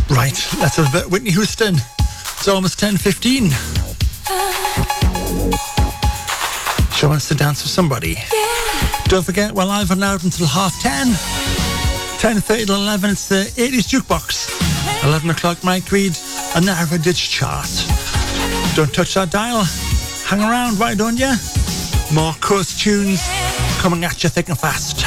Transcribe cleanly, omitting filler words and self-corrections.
Right, let's have a bit of Whitney Houston. It's almost 10:15. She wants to dance with somebody. Don't forget, we're live and out until 10:30. 10:30 to 11, it's the 80s Jukebox. 11 o'clock, Mike Reed, an average chart. Don't touch that dial. Hang around, why don't you? More coast tunes coming at you thick and fast.